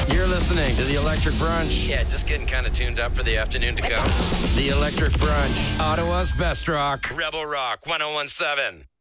You're listening to the Electric Brunch. Yeah, just getting kind of tuned up for the afternoon to come. The Electric Brunch, Ottawa's best rock, Rebel Rock 1017.